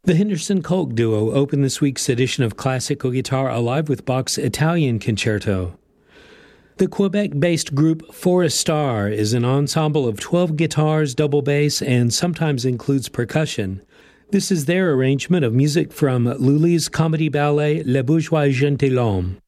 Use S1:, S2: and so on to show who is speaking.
S1: The Henderson Kolk Duo opened this week's edition of Classical Guitar Alive with Bach's Italian Concerto. The Quebec-based group Forest Star is an ensemble of 12 guitars, double bass, and sometimes includes percussion. This is their arrangement of music from Lully's comedy ballet Le Bourgeois Gentilhomme.